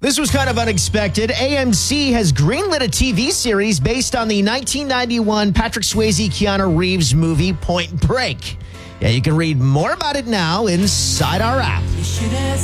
This was kind of unexpected. AMC has greenlit a TV series based on the 1991 Patrick Swayze, Keanu Reeves movie Point Break. Yeah, you can read more about it now inside our app. You should have